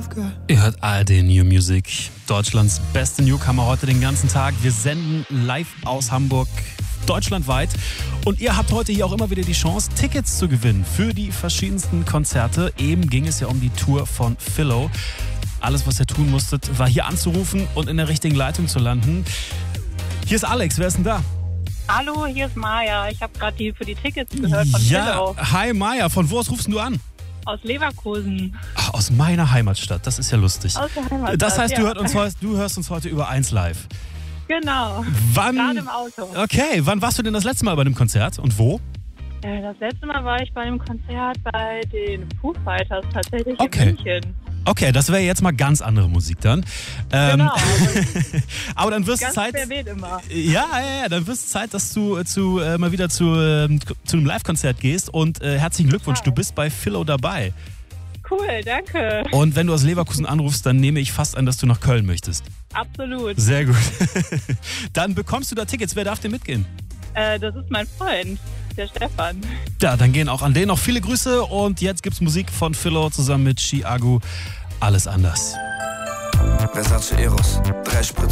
Ihr hört ARD New Music, Deutschlands beste Newcomer heute den ganzen Tag. Wir senden live aus Hamburg, deutschlandweit. Und ihr habt heute hier auch immer wieder die Chance, Tickets zu gewinnen für die verschiedensten Konzerte. Eben ging es ja um die Tour von Philo. Alles, was ihr tun musstet, war hier anzurufen und in der richtigen Leitung zu landen. Hier ist Alex, wer ist denn da? Hallo, hier ist Maja. Ich habe gerade für die Tickets gehört von Philo. Hi Maja, von wo aus rufst du an? Aus Leverkusen. Ach, aus meiner Heimatstadt, das ist ja lustig. Aus der Heimatstadt, das heißt, ja. du hörst uns heute über 1 live. Genau, Wann? gerade im Auto. Okay, wann warst du denn das letzte Mal bei einem Konzert und wo? Das letzte Mal war ich bei einem Konzert bei den Foo Fighters tatsächlich Okay. in München. Okay, das wäre jetzt mal ganz andere Musik dann. Genau. Aber dann wirst Ganz Zeit. querbeet immer. Ja, dann wird es Zeit, dass du mal wieder zu einem Live-Konzert gehst und herzlichen Glückwunsch, du bist bei Philo dabei. Cool, danke. Und wenn du aus Leverkusen anrufst, dann nehme ich fast an, dass du nach Köln möchtest. Absolut. Sehr gut. Dann bekommst du da Tickets. Wer darf denn mitgehen? Das ist mein Freund, der Stefan. Ja, dann gehen auch an den noch viele Grüße. Und jetzt gibt's Musik von Philo zusammen mit Chiago. Alles anders. Versace Eros, 3 Spritz